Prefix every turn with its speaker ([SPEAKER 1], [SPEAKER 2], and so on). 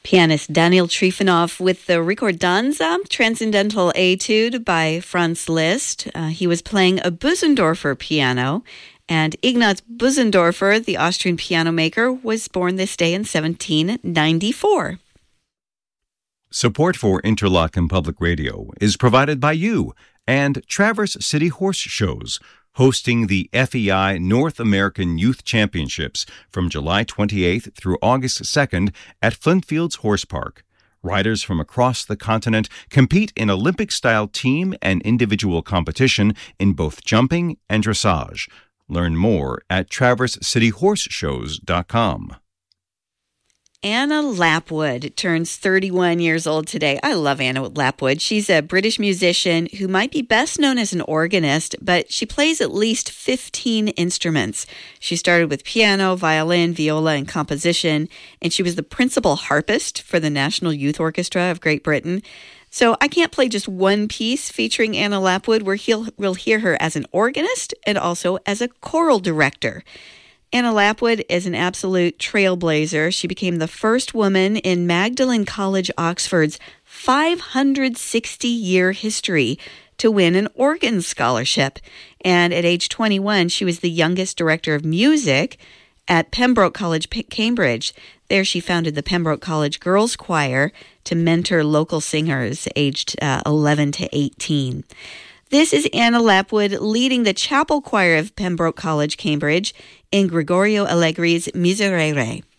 [SPEAKER 1] Pianist Daniel Trifonov with the Ricordanza, Transcendental Etude by Franz Liszt. He was playing a Bösendorfer piano, and Ignaz Bösendorfer, the Austrian piano maker, was born this day in 1794.
[SPEAKER 2] Support for Interlochen Public Radio is provided by you and Traverse City Horse Shows, hosting the FEI North American Youth Championships from July 28th through August 2nd at Flintfields Horse Park. Riders from across the continent compete in Olympic-style team and individual competition in both jumping and dressage. Learn more at traversecityhorseshows.com.
[SPEAKER 1] Anna Lapwood turns 31 years old today. I love Anna Lapwood. She's a British musician who might be best known as an organist, but she plays at least 15 instruments. She started with piano, violin, viola, and composition, and she was the principal harpist for the National Youth Orchestra of Great Britain. So I can't play just one piece featuring Anna Lapwood, where we'll hear her as an organist and also as a choral director. Anna Lapwood is an absolute trailblazer. She became the first woman in Magdalen College, Oxford's 560-year history to win an organ scholarship. And at age 21, she was the youngest director of music at Pembroke College, Cambridge. There she founded the Pembroke College Girls Choir to mentor local singers aged 11 to 18. This is Anna Lapwood leading the chapel choir of Pembroke College, Cambridge in Gregorio Allegri's Miserere.